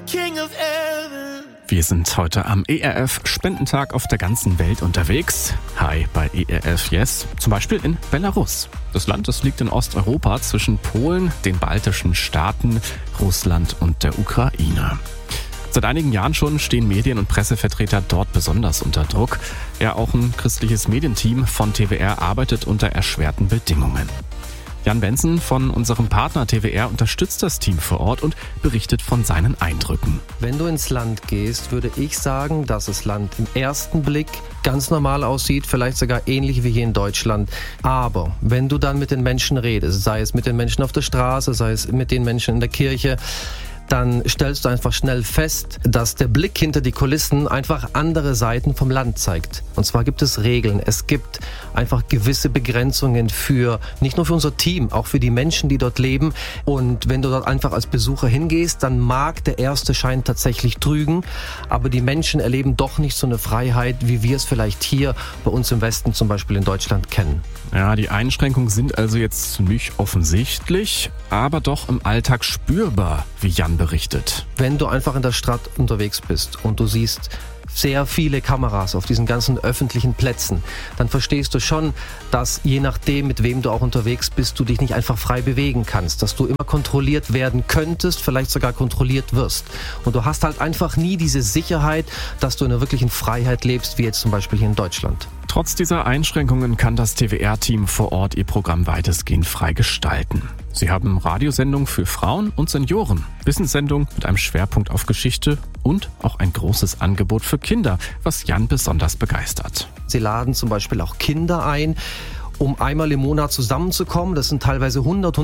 Wir sind heute am ERF-Spendentag auf der ganzen Welt unterwegs. Hi bei ERF Yes, zum Beispiel in Belarus. Das Land, das liegt in Osteuropa zwischen Polen, den baltischen Staaten, Russland und der Ukraine. Seit einigen Jahren schon stehen Medien- und Pressevertreter dort besonders unter Druck. Ja, auch ein christliches Medienteam von TWR arbeitet unter erschwerten Bedingungen. Jan Benson von unserem Partner TWR unterstützt das Team vor Ort und berichtet von seinen Eindrücken. Wenn du ins Land gehst, würde ich sagen, dass das Land im ersten Blick ganz normal aussieht, vielleicht sogar ähnlich wie hier in Deutschland. Aber wenn du dann mit den Menschen redest, sei es mit den Menschen auf der Straße, sei es mit den Menschen in der Kirche, dann stellst du einfach schnell fest, dass der Blick hinter die Kulissen einfach andere Seiten vom Land zeigt. Und zwar gibt es Regeln, es gibt einfach gewisse Begrenzungen für, nicht nur für unser Team, auch für die Menschen, die dort leben. Und wenn du dort einfach als Besucher hingehst, dann mag der erste Schein tatsächlich trügen, aber die Menschen erleben doch nicht so eine Freiheit, wie wir es vielleicht hier bei uns im Westen, zum Beispiel in Deutschland, kennen. Ja, die Einschränkungen sind also jetzt nicht offensichtlich, aber doch im Alltag spürbar, wie Jan berichtet. Wenn du einfach in der Stadt unterwegs bist und du siehst sehr viele Kameras auf diesen ganzen öffentlichen Plätzen, dann verstehst du schon, dass je nachdem, mit wem du auch unterwegs bist, du dich nicht einfach frei bewegen kannst, dass du immer kontrolliert werden könntest, vielleicht sogar kontrolliert wirst. Und du hast halt einfach nie diese Sicherheit, dass du in einer wirklichen Freiheit lebst, wie jetzt zum Beispiel hier in Deutschland. Trotz dieser Einschränkungen kann das TWR-Team vor Ort ihr Programm weitestgehend frei gestalten. Sie haben Radiosendungen für Frauen und Senioren, Wissenssendungen mit einem Schwerpunkt auf Geschichte und auch ein großes Angebot für Kinder, was Jan besonders begeistert. Sie laden zum Beispiel auch Kinder ein, um einmal im Monat zusammenzukommen. Das sind teilweise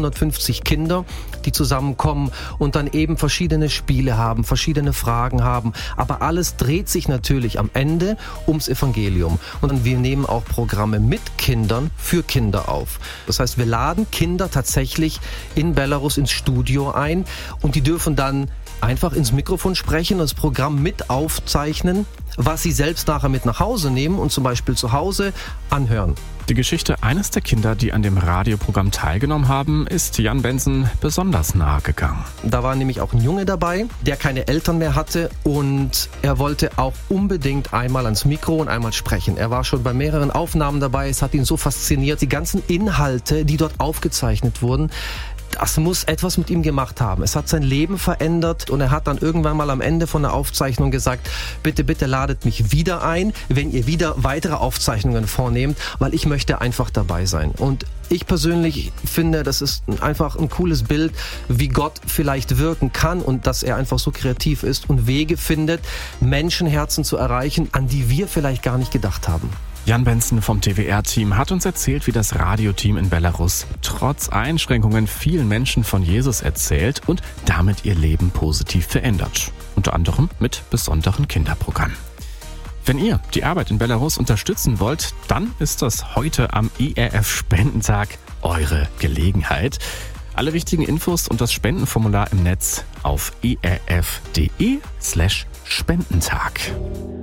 150 Kinder, die zusammenkommen und dann eben verschiedene Spiele haben, verschiedene Fragen haben. Aber alles dreht sich natürlich am Ende ums Evangelium. Und wir nehmen auch Programme mit Kindern für Kinder auf. Das heißt, wir laden Kinder tatsächlich in Belarus ins Studio ein und die dürfen dann einfach ins Mikrofon sprechen, das Programm mit aufzeichnen, was sie selbst nachher mit nach Hause nehmen und zum Beispiel zu Hause anhören. Die Geschichte eines der Kinder, die an dem Radioprogramm teilgenommen haben, ist Jan Benson besonders nahe gegangen. Da war nämlich auch ein Junge dabei, der keine Eltern mehr hatte und er wollte auch unbedingt einmal ans Mikro und einmal sprechen. Er war schon bei mehreren Aufnahmen dabei, es hat ihn so fasziniert. Die ganzen Inhalte, die dort aufgezeichnet wurden, das muss etwas mit ihm gemacht haben. Es hat sein Leben verändert und er hat dann irgendwann mal am Ende von der Aufzeichnung gesagt, bitte, bitte ladet mich wieder ein, wenn ihr wieder weitere Aufzeichnungen vornehmt, weil ich möchte einfach dabei sein. Und ich persönlich finde, das ist einfach ein cooles Bild, wie Gott vielleicht wirken kann und dass er einfach so kreativ ist und Wege findet, Menschenherzen zu erreichen, an die wir vielleicht gar nicht gedacht haben. Jan Benson vom TWR-Team hat uns erzählt, wie das Radioteam in Belarus trotz Einschränkungen vielen Menschen von Jesus erzählt und damit ihr Leben positiv verändert. Unter anderem mit besonderen Kinderprogrammen. Wenn ihr die Arbeit in Belarus unterstützen wollt, dann ist das heute am ERF-Spendentag eure Gelegenheit. Alle wichtigen Infos und das Spendenformular im Netz auf erf.de/Spendentag.